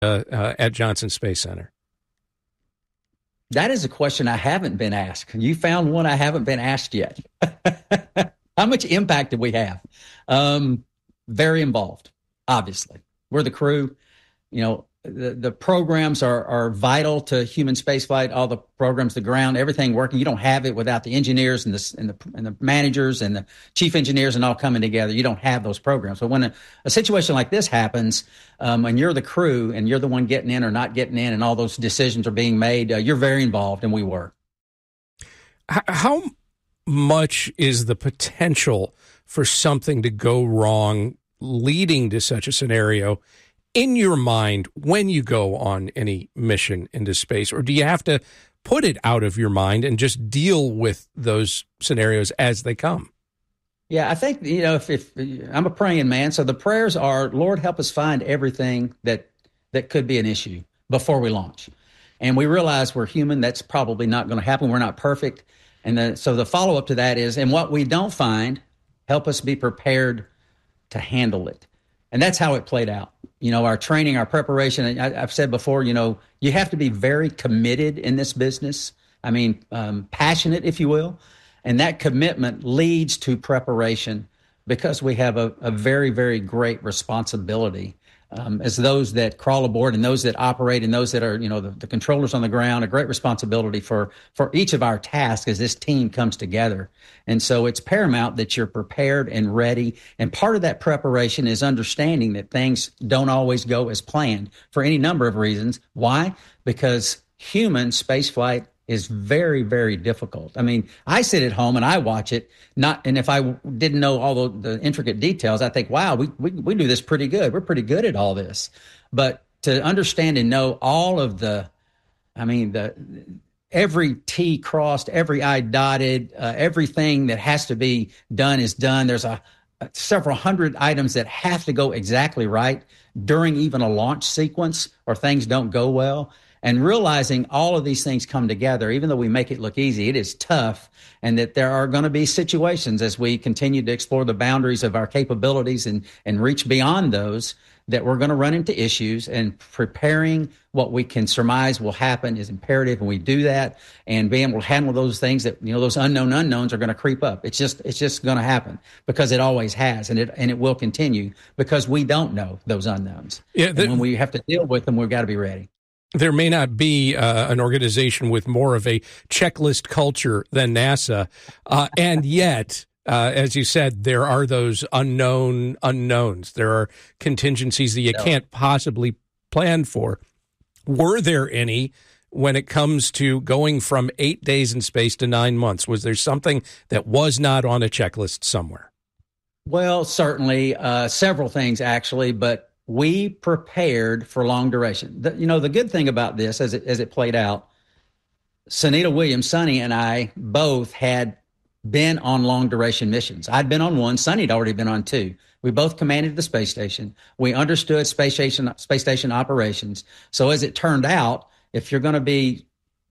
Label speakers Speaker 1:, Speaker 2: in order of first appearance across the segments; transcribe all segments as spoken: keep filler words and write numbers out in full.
Speaker 1: uh, uh, at Johnson Space Center?
Speaker 2: That is a question I haven't been asked. You found one I haven't been asked yet. How much impact did we have? Um, very involved, obviously. We're the crew. You know, the, the programs are, are vital to human spaceflight, all the programs, the ground, everything working. You don't have it without the engineers and the, and the, and the managers and the chief engineers and all coming together. You don't have those programs. But when a, a situation like this happens, um, and you're the crew and you're the one getting in or not getting in and all those decisions are being made, uh, you're very involved, and we were.
Speaker 1: How much is the potential for something to go wrong leading to such a scenario in your mind when you go on any mission into space? Or do you have to put it out of your mind and just deal with those scenarios as they come?
Speaker 2: Yeah, I think, you know, if, if I'm a praying man, so the prayers are, Lord, help us find everything that that could be an issue before we launch. And we realize we're human. That's probably not going to happen. We're not perfect. And the, so the follow-up to that is, and what we don't find, help us be prepared to handle it. And that's how it played out. You know, our training, our preparation, I, I've said before, you know, you have to be very committed in this business. I mean, um, passionate, if you will. And that commitment leads to preparation because we have a, a very, very great responsibility um, as those that crawl aboard and those that operate and those that are, you know, the, the controllers on the ground, a great responsibility for, for each of our tasks as this team comes together. And so it's paramount that you're prepared and ready. And part of that preparation is understanding that things don't always go as planned for any number of reasons. Why? Because human spaceflight is very, very difficult. I mean, I sit at home and I watch it, not, and if I didn't know all the, the intricate details, I think, wow, we, we we do this pretty good. We're pretty good at all this. But to understand and know all of the, I mean, the every T crossed, every I dotted, uh, everything that has to be done is done. There's a, a several hundred items that have to go exactly right during even a launch sequence, or things don't go well. And realizing all of these things come together, even though we make it look easy, it is tough, and that there are going to be situations as we continue to explore the boundaries of our capabilities and, and reach beyond those, that we're going to run into issues, and preparing what we can surmise will happen is imperative. And we do that, and being able to handle those things that, you know, those unknown unknowns are going to creep up. It's just, it's just going to happen because it always has, and it, and it will continue because we don't know those unknowns. Yeah, the, and when we have to deal with them, we've got to be ready.
Speaker 1: There may not be uh, an organization with more of a checklist culture than NASA, uh, and yet, uh, as you said, there are those unknown unknowns. There are contingencies that you no. can't possibly plan for. Were there any when it comes to going from eight days in space to nine months? Was there something that was not on a checklist somewhere?
Speaker 2: Well, certainly, uh, several things actually, but we prepared for long duration. The, you know, the good thing about this, as it as it played out, Sunita Williams, Sonny, and I both had been on long duration missions. I'd been on one. Sonny had already been on two. We both commanded the space station. We understood space station space station operations. So as it turned out, if you're going to be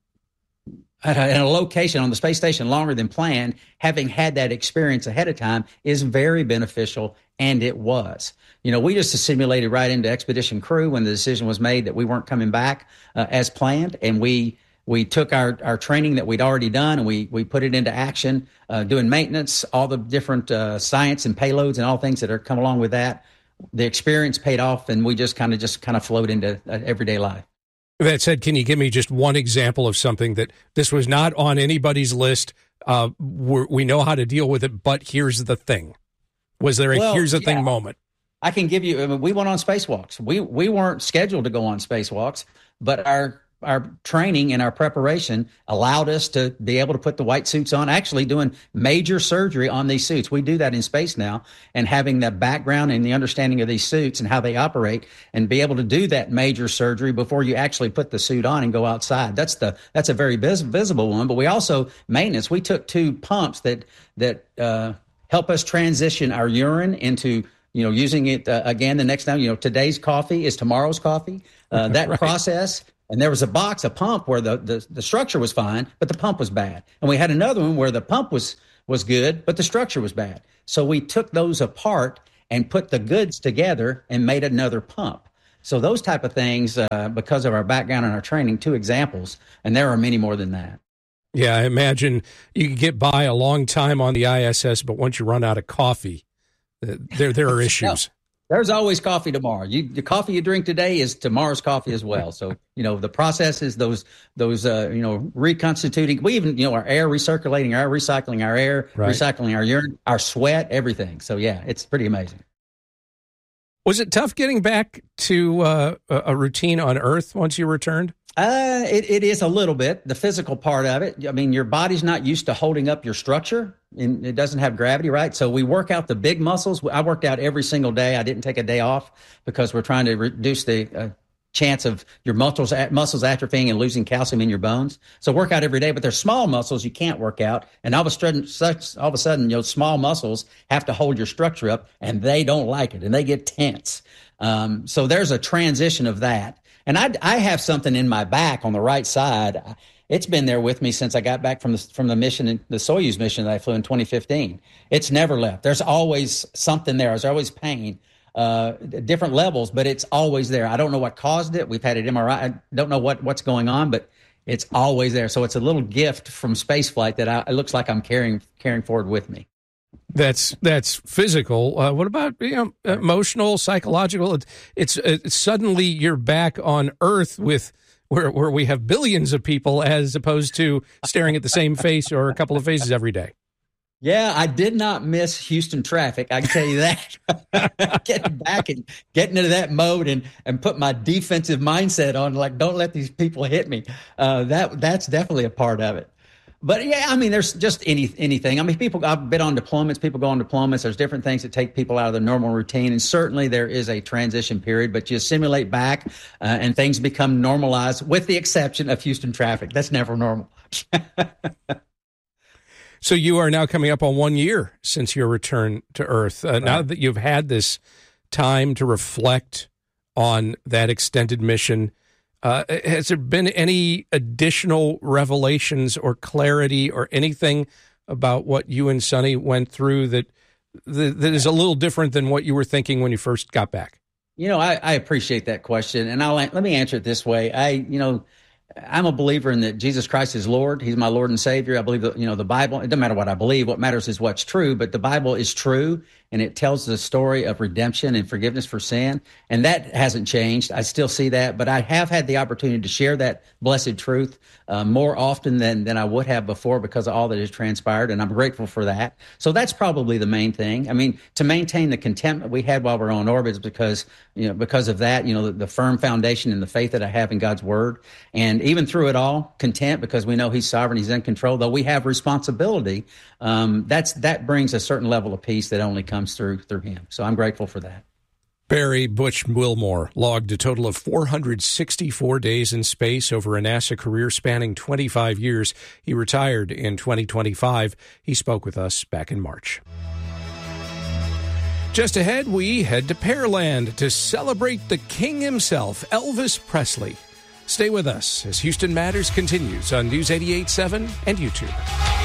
Speaker 2: at a, at a location on the space station longer than planned, having had that experience ahead of time is very beneficial, and it was. You know, we just assimilated right into Expedition Crew when the decision was made that we weren't coming back uh, as planned, and we we took our, our training that we'd already done and we we put it into action, uh, doing maintenance, all the different uh, science and payloads and all things that are come along with that. The experience paid off, and we just kind of just kind of flowed into uh, everyday life.
Speaker 1: That said, can you give me just one example of something that this was not on anybody's list? Uh, we're, we know how to deal with it, but here's the thing. Was there a well, here's the yeah. thing moment?
Speaker 2: I can give you, I mean, we went on spacewalks. We we weren't scheduled to go on spacewalks, but our our training and our preparation allowed us to be able to put the white suits on, actually doing major surgery on these suits. We do that in space now, and having that background and the understanding of these suits and how they operate, and be able to do that major surgery before you actually put the suit on and go outside. That's the that's a very vis- visible one. But we also, maintenance, we took two pumps that, that uh, help us transition our urine into, you know, using it uh, again the next time. You know, today's coffee is tomorrow's coffee. Uh, that right. process. And there was a box, a pump where the, the, the structure was fine, but the pump was bad. And we had another one where the pump was, was good, but the structure was bad. So we took those apart and put the goods together and made another pump. So those type of things, uh, because of our background and our training, two examples, and there are many more than that.
Speaker 1: Yeah, I imagine you could get by a long time on the I S S, but once you run out of coffee, there there are issues.
Speaker 2: No, there's always coffee tomorrow. You, the coffee you drink today is tomorrow's coffee as well. So, you know, the processes, those, those, uh, you know, reconstituting, we even, you know, our air recirculating, our recycling our air, right. recycling our urine, our sweat, everything. So, yeah, it's pretty amazing.
Speaker 1: Was it tough getting back to uh, a routine on Earth once you returned?
Speaker 2: Uh, it, it is a little bit, the physical part of it. I mean, your body's not used to holding up your structure, and it doesn't have gravity, right? So we work out the big muscles. I worked out every single day. I didn't take a day off because we're trying to reduce the uh, chance of your muscles muscles atrophying and losing calcium in your bones. So work out every day, but there's small muscles you can't work out. And all of a sudden, such, all of a sudden, you know, small muscles have to hold your structure up, and they don't like it, and they get tense. Um, so there's a transition of that. And I, I have something in my back on the right side. It's been there with me since I got back from the from the mission, the Soyuz mission that I flew in twenty fifteen. It's never left. There's always something there. There's always pain, uh, different levels, but it's always there. I don't know what caused it. We've had an M R I. I don't know what, what's going on, but it's always there. So it's a little gift from spaceflight that I, it looks like I'm carrying carrying forward with me.
Speaker 1: That's that's physical. Uh, what about you know emotional, psychological? It's, it's it's suddenly you're back on Earth with where where we have billions of people as opposed to staring at the same face or a couple of faces every day.
Speaker 2: Yeah, I did not miss Houston traffic. I can tell you that. Getting back and getting into that mode and and put my defensive mindset on, like don't let these people hit me. Uh, that that's definitely a part of it. But yeah, I mean, there's just any anything. I mean, people, I've been on deployments, people go on deployments. There's different things that take people out of the normal routine. And certainly there is a transition period, but you assimilate back uh, and things become normalized with the exception of Houston traffic. That's never normal.
Speaker 1: So you are now coming up on one year since your return to Earth. Uh, right. Now that you've had this time to reflect on that extended mission, Uh, has there been any additional revelations or clarity or anything about what you and Sonny went through that, that that is a little different than what you were thinking when you first got back?
Speaker 2: You know, I, I appreciate that question, and I'll let me answer it this way. I, you know, I'm a believer in that Jesus Christ is Lord. He's my Lord and Savior. I believe that, you know, the Bible, it doesn't matter what I believe. What matters is what's true. But the Bible is true, and it tells the story of redemption and forgiveness for sin. And that hasn't changed. I still see that. But I have had the opportunity to share that blessed truth uh, more often than, than I would have before because of all that has transpired. And I'm grateful for that. So that's probably the main thing. I mean, to maintain the contentment we had while we we're on orbit is because, you know, because of that, you know, the, the firm foundation and the faith that I have in God's word. And even through it all, content because we know He's sovereign, He's in control. Though we have responsibility, um, that's that brings a certain level of peace that only comes through through Him. So I'm grateful for that.
Speaker 1: Barry Butch Wilmore logged a total of four hundred sixty-four days in space over a NASA career spanning twenty-five years. He retired in twenty twenty-five. He spoke with us back in March. Just ahead, we head to Pearland to celebrate the king himself, Elvis Presley. Stay with us as Houston Matters continues on News eighty-eight point seven and YouTube.